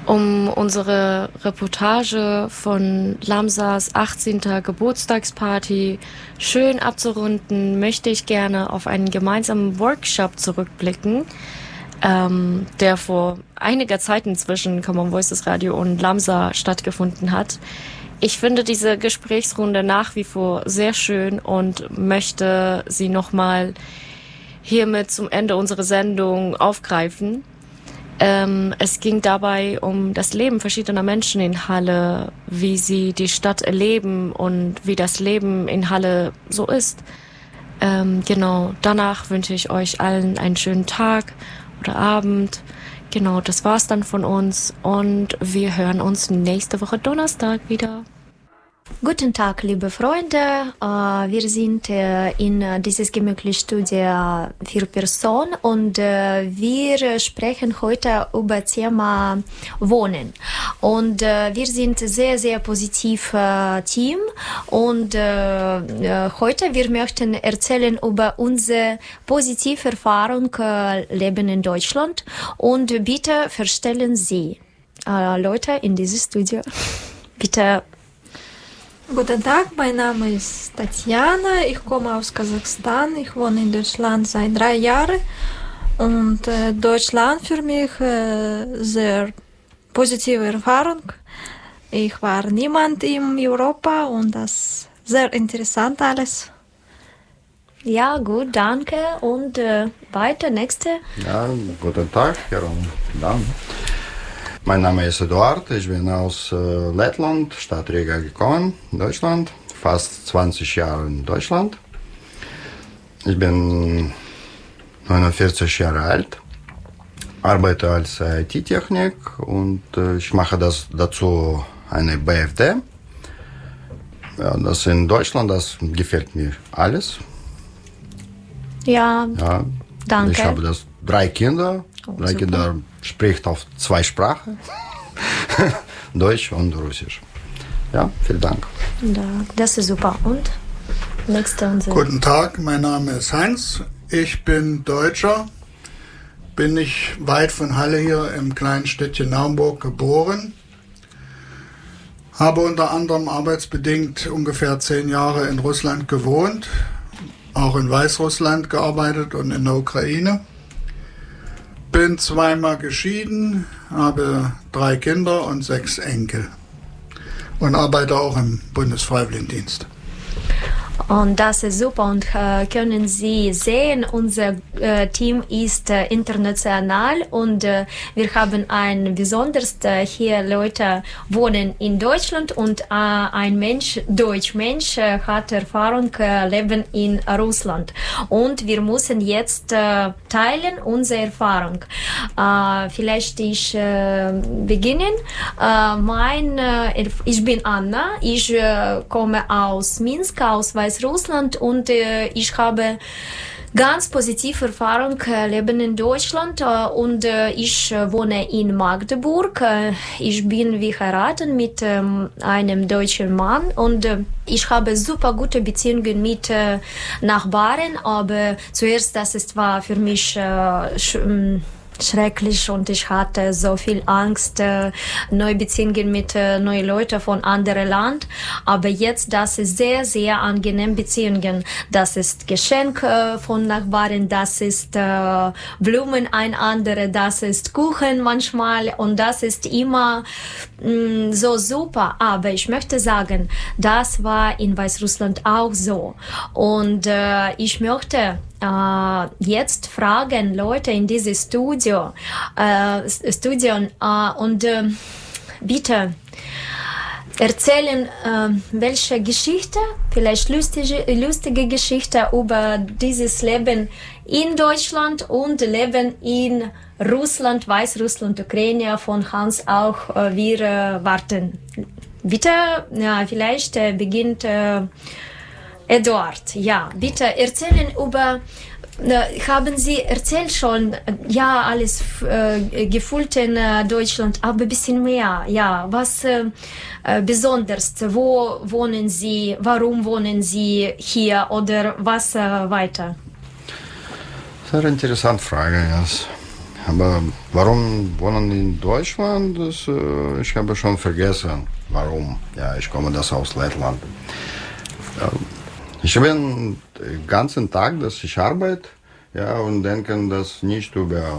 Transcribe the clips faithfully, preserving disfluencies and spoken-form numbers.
Um unsere Reportage von Lamsas achtzehnter Geburtstagsparty schön abzurunden, möchte ich gerne auf einen gemeinsamen Workshop zurückblicken, ähm, der vor einiger Zeit inzwischen Common Voices Radio und Lamsa stattgefunden hat. Ich finde diese Gesprächsrunde nach wie vor sehr schön und möchte sie nochmal hiermit zum Ende unserer Sendung aufgreifen. Ähm, es ging dabei um das Leben verschiedener Menschen in Halle, wie sie die Stadt erleben und wie das Leben in Halle so ist. Ähm, genau, danach wünsche ich euch allen einen schönen Tag oder Abend. Genau, das war's dann von uns und wir hören uns nächste Woche Donnerstag wieder. Guten Tag, liebe Freunde. Wir sind in dieses gemütliche Studio vier Personen und wir sprechen heute über das Thema Wohnen. Und wir sind ein sehr, sehr positives Team und heute wir möchten erzählen über unsere positive Erfahrung Leben in Deutschland und bitte vorstellen Sie Leute in dieses Studio. Bitte. Guten Tag, mein Name ist Tatjana, ich komme aus Kasachstan, ich wohne in Deutschland seit drei Jahren und äh, Deutschland für mich äh, sehr positive Erfahrung. Ich war niemand in Europa und das ist sehr interessant alles. Ja, gut, danke und äh, weiter, nächste. Ja, guten Tag, Herr Damen. Mein Name ist Eduard, ich bin aus äh, Lettland, Stadt Riga gekommen, Deutschland, fast zwanzig Jahre in Deutschland. Ich bin neunundvierzig Jahre alt, arbeite als I T-Technik und äh, ich mache das dazu eine B F D. Ja, das in Deutschland, das gefällt mir alles. Ja, ja danke. Ich habe das drei Kinder. Oh, drei super. Kinder spricht auf zwei Sprachen, Deutsch und Russisch. Ja, vielen Dank. Das ist super. Und nächste unsere. Guten Tag, mein Name ist Heinz. Ich bin Deutscher, bin nicht weit von Halle hier im kleinen Städtchen Naumburg geboren. Habe unter anderem arbeitsbedingt ungefähr zehn Jahre in Russland gewohnt, auch in Weißrussland gearbeitet und in der Ukraine. Bin zweimal geschieden, habe drei Kinder und sechs Enkel und arbeite auch im Bundesfreiwilligendienst. Und das ist super und äh, können Sie sehen, unser äh, Team ist äh, international und äh, wir haben ein besonders äh, hier Leute wohnen in Deutschland und äh, ein Mensch, Deutsch Mensch äh, hat Erfahrung äh, leben in Russland und wir müssen jetzt äh, teilen unsere Erfahrung. Äh, vielleicht ich äh, beginnen. Äh, mein, äh, ich bin Anna, ich äh, komme aus Minsk, aus Weißrussland und äh, ich habe ganz positive Erfahrung äh, leben in Deutschland äh, und äh, ich äh, wohne in Magdeburg. Äh, ich bin verheiratet mit ähm, einem deutschen Mann und äh, ich habe super gute Beziehungen mit äh, Nachbarn, aber zuerst das ist, war für mich äh, sch- schrecklich und ich hatte so viel Angst, äh, neue Beziehungen mit äh, neuen Leuten von anderen Land. Aber jetzt, das ist sehr, sehr angenehm Beziehungen. Das ist Geschenk äh, von Nachbarn, das ist äh, Blumen ein andere, das ist Kuchen manchmal und das ist immer mh, so super. Aber ich möchte sagen, das war in Weißrussland auch so. Und äh, ich möchte Uh, jetzt fragen Leute in dieses Studio, uh, Studio uh, und uh, bitte erzählen, uh, welche Geschichte, vielleicht lustige, lustige Geschichte über dieses Leben in Deutschland und Leben in Russland, Weißrussland, Ukraine von Hans auch uh, wir uh, warten. Bitte, ja, vielleicht uh, beginnt uh, Eduard, ja, bitte erzählen über, äh, haben Sie erzählt schon, ja, alles äh, gefühlt in äh, Deutschland, aber ein bisschen mehr, ja, was äh, äh, besonders, wo wohnen Sie, warum wohnen Sie hier oder was äh, weiter? Sehr interessante Frage, yes. Aber warum wohnen in Deutschland? Das, äh, ich habe schon vergessen, warum. Ja, ich komme das aus Lettland. Ja, ich bin den ganzen Tag, dass ich arbeite, ja, und denke das nicht über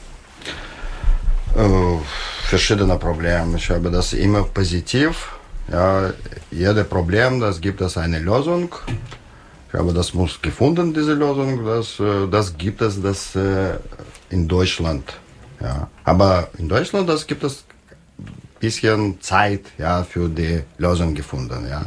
äh, verschiedene Probleme. Ich habe das immer positiv. Ja, jedes Problem, das gibt es eine Lösung. Ich habe das muss gefunden, diese Lösung. Das, das gibt es das äh, in Deutschland. Ja. Aber in Deutschland das gibt es ein bisschen Zeit, ja, für die Lösung gefunden. Ja.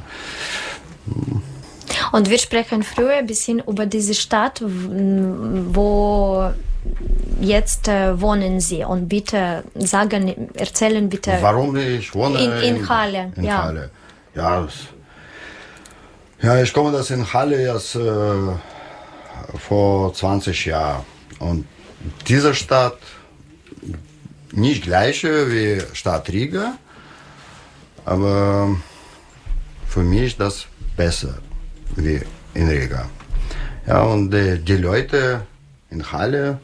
Und wir sprechen früher ein bisschen über diese Stadt, wo jetzt äh, wohnen Sie. Und bitte sagen, erzählen bitte. Warum ich wohne in, in, in Halle. In ja. Halle. Ja, das, ja, ich komme das in Halle jetzt äh, vor zwanzig Jahren. Und diese Stadt nicht gleiche wie Stadt Riga, aber für mich ist das besser wie in Riga. Ja, und die, die Leute in Halle,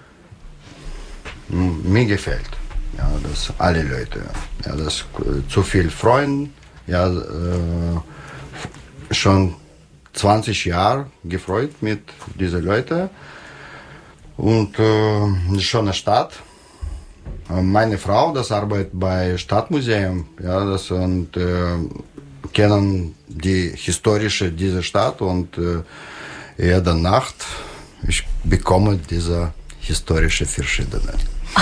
mir gefällt. Ja, das alle Leute. Ja, das zu viel Freunde. Ja, äh, schon zwanzig Jahre gefreut mit diesen Leuten. Und äh, schon eine Stadt. Meine Frau, das arbeitet bei Stadtmuseum. Ja, das und äh, kennen die historische diese Stadt und äh, jede Nacht ich bekomme diese historische verschiedene.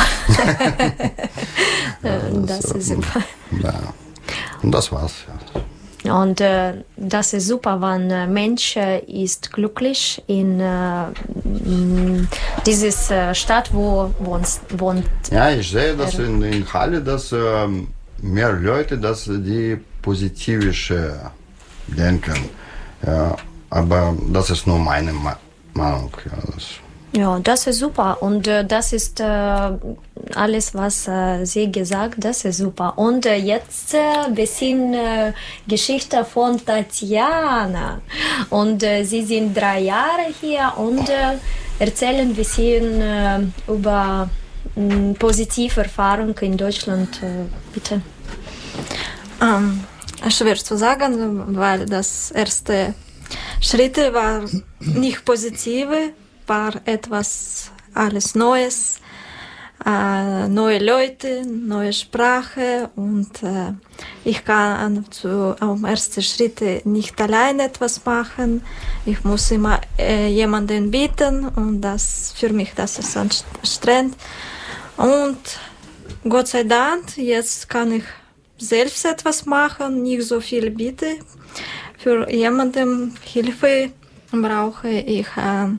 Ja, das also, ist super. Ja. Und das war's. Ja. Und äh, das ist super, wenn ein Mensch äh, ist glücklich in äh, dieser äh, Stadt, wo wohnt, wohnt. Ja, ich sehe das in, in Halle, dass äh, mehr Leute, dass die positivische denken. Ja, aber das ist nur meine Ma- Meinung. Ja, das Ja, das ist super und äh, das ist äh, alles, was äh, Sie gesagt, das ist super. Und äh, jetzt ein äh, bisschen äh, Geschichte von Tatjana. Und äh, Sie sind drei Jahre hier und äh, erzählen ein bisschen äh, über äh, positive Erfahrungen in Deutschland, äh, bitte. Ähm, schwer zu sagen, weil das erste Schritte war nicht positive. War etwas alles Neues, äh, neue Leute, neue Sprache und äh, ich kann zu, am ersten Schritt nicht allein etwas machen. Ich muss immer äh, jemanden bieten und das für mich das ist anstrengend. Und Gott sei Dank, jetzt kann ich selbst etwas machen, nicht so viel bitte. Für jemanden Hilfe brauche ich äh,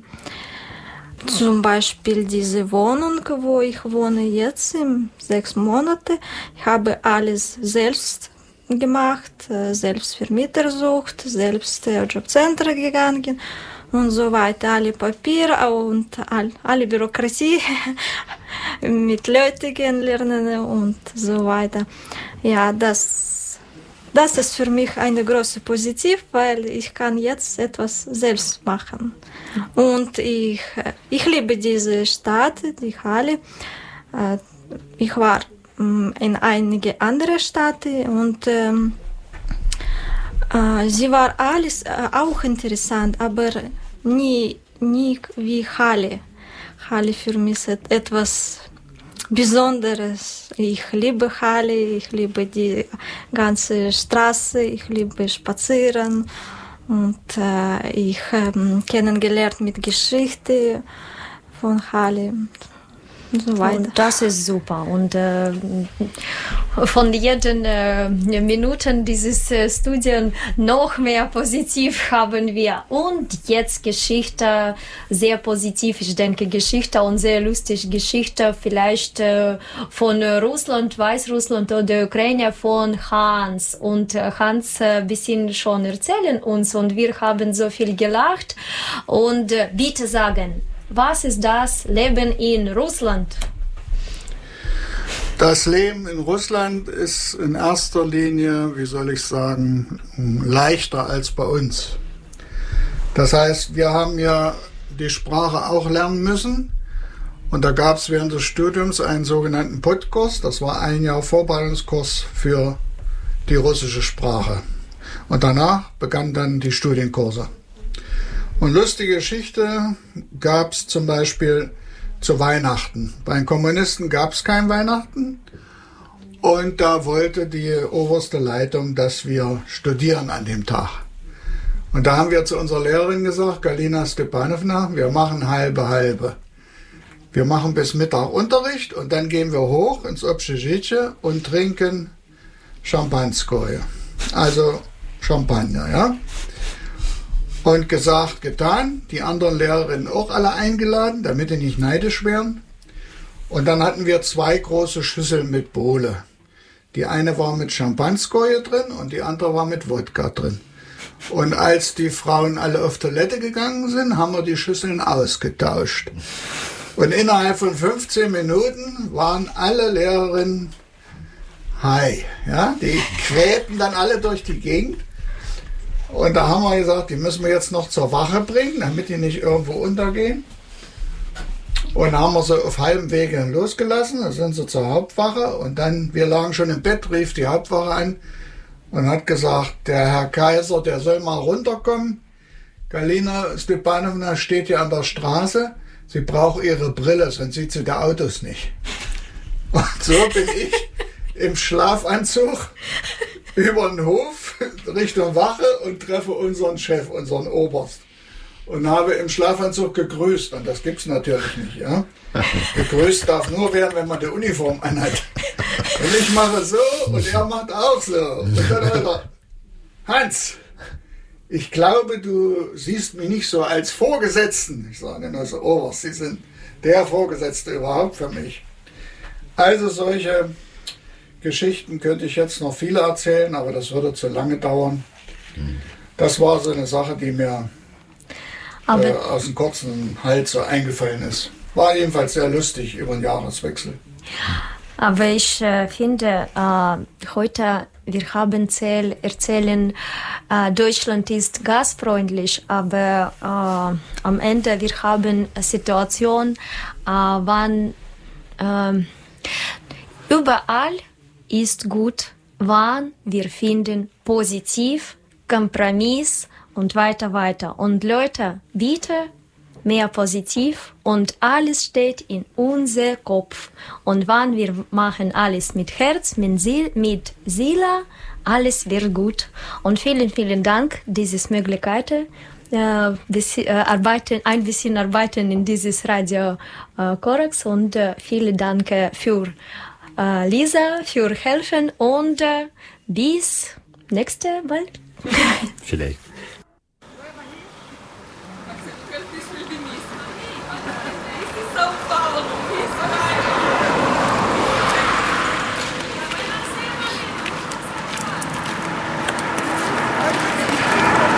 zum Beispiel diese Wohnung, wo ich wohne jetzt, in sechs Monate. Ich habe alles selbst gemacht, selbst Vermieter gesucht, selbst Jobcenter gegangen und so weiter. Alle Papiere und all, alle Bürokratie mit Leuten kennenlernen und so weiter. Ja, das Das ist für mich eine große Positiv, weil ich kann jetzt etwas selbst machen. Und ich, ich liebe diese Stadt, die Halle. Ich war in einige andere Städte und ähm, sie war alles auch interessant, aber nie, nie wie Halle. Halle für mich ist etwas Besonderes. Ich liebe Halle, ich liebe die ganze Straße, ich liebe Spazieren und äh, ich habe kennengelernt mit Geschichte von Halle und so weiter. Und das ist super und äh, von jeden äh, Minuten dieses äh, Studien noch mehr positiv haben wir und jetzt Geschichte sehr positiv, ich denke Geschichte und sehr lustig Geschichte vielleicht äh, von Russland, Weißrussland oder Ukraine von Hans und äh, Hans ein äh, bisschen schon erzählen uns und wir haben so viel gelacht und äh, bitte sagen, was ist das Leben in Russland? Das Leben in Russland ist in erster Linie, wie soll ich sagen, leichter als bei uns. Das heißt, wir haben ja die Sprache auch lernen müssen Und da gab es während des Studiums einen sogenannten Podkurs. Das war ein Jahr Vorbereitungskurs für die russische Sprache. Und danach begannen dann die Studienkurse. Und lustige Geschichte gab es zum Beispiel zu Weihnachten. Bei den Kommunisten gab es kein Weihnachten. Und da wollte die oberste Leitung, dass wir studieren an dem Tag. Und da haben wir zu unserer Lehrerin gesagt, Galina Stepanowna, wir machen halbe halbe. Wir machen bis Mittag Unterricht und dann gehen wir hoch ins Общежитие und trinken Champanskoje. Also Champagner, ja. Und gesagt, getan. Die anderen Lehrerinnen auch alle eingeladen, damit die nicht neidisch wären. Und dann hatten wir zwei große Schüsseln mit Bowle. Die eine war mit Champanskoje drin und die andere war mit Wodka drin. Und als die Frauen alle auf Toilette gegangen sind, haben wir die Schüsseln ausgetauscht. Und innerhalb von fünfzehn Minuten waren alle Lehrerinnen high. Ja? Die quälten dann alle durch die Gegend. Und da haben wir gesagt, die müssen wir jetzt noch zur Wache bringen, damit die nicht irgendwo untergehen. Und haben wir sie auf halbem Wege losgelassen. Da sind sie zur Hauptwache. Und dann, wir lagen schon im Bett, rief die Hauptwache an und hat gesagt, der Herr Kaiser, der soll mal runterkommen. Galina Stepanowna steht hier an der Straße. Sie braucht ihre Brille, sonst sieht sie die Autos nicht. Und so bin ich im Schlafanzug über den Hof Richtung Wache und treffe unseren Chef, unseren Oberst. Und habe im Schlafanzug gegrüßt. Und das gibt's natürlich nicht. Ja? Gegrüßt darf nur werden, wenn man die Uniform anhat. Und ich mache so und er macht auch so. Und dann hat er, Hans, ich glaube, du siehst mich nicht so als Vorgesetzten. Ich sage, nur so, Oberst, Sie sind der Vorgesetzte überhaupt für mich. Also solche Geschichten könnte ich jetzt noch viele erzählen, aber das würde zu lange dauern. Das war so eine Sache, die mir äh, aus dem kurzen Hals so eingefallen ist. War jedenfalls sehr lustig über den Jahreswechsel. Aber ich äh, finde, äh, heute, wir haben erzähl, erzählen, äh, Deutschland ist gastfreundlich, aber äh, am Ende, wir haben eine Situation, äh, wann äh, überall ist gut, wann wir finden positiv, Kompromiss und weiter, weiter. Und Leute, bitte mehr positiv und alles steht in unser Kopf. Und wenn wir machen alles mit Herz, mit Seele, mit Seele, alles wird gut. Und vielen, vielen Dank, diese Möglichkeit, äh, bisschen, äh, arbeiten, ein bisschen arbeiten in dieses Radio äh, Korax und äh, vielen Dank für äh, Lisa, für Helfen und äh, bis nächste Mal. Vielleicht.